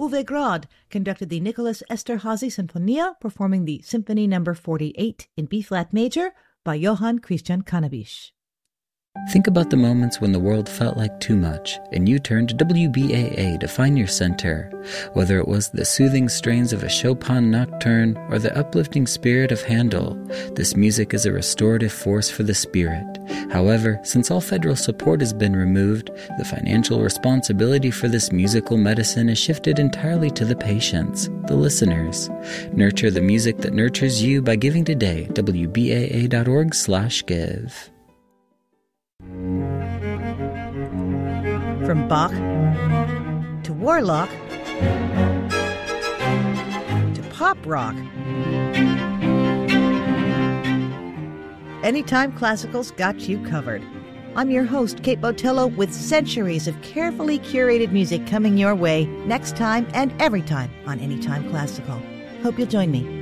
Uwe conducted the Nicholas Esterhazy Sinfonia, performing the Symphony No. 48 in B-flat major by Johann Christian Cannabich. Think about the moments when the world felt like too much, and you turned to WBAA to find your center. Whether it was the soothing strains of a Chopin nocturne or the uplifting spirit of Handel, this music is a restorative force for the spirit. However, since all federal support has been removed, the financial responsibility for this musical medicine is shifted entirely to the patients, the listeners. Nurture the music that nurtures you by giving today. WBAA.org/give. From Bach to Warlock to pop rock, Anytime Classical's got you covered. I'm your host, Kate Botello, with centuries of carefully curated music coming your way next time and every time on Anytime Classical. Hope you'll join me.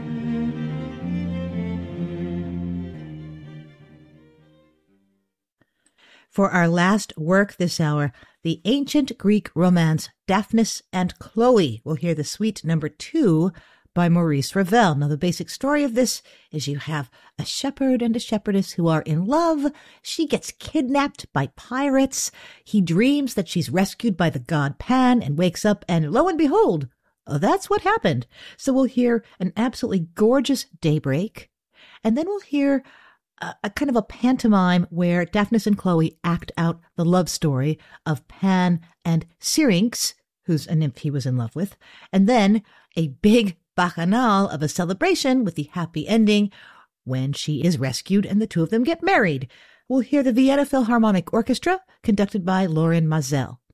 For our last work this hour, the ancient Greek romance Daphnis and Chloe. We'll hear the suite No. 2 by Maurice Ravel. Now, the basic story of this is you have a shepherd and a shepherdess who are in love. She gets kidnapped by pirates. He dreams that she's rescued by the god Pan and wakes up, and lo and behold, that's what happened. So we'll hear an absolutely gorgeous daybreak, and then we'll hear a kind of a pantomime where Daphnis and Chloe act out the love story of Pan and Syrinx, who's a nymph he was in love with, and then a big bacchanal of a celebration with the happy ending when she is rescued and the two of them get married. We'll hear the Vienna Philharmonic Orchestra, conducted by Lorin Maazel.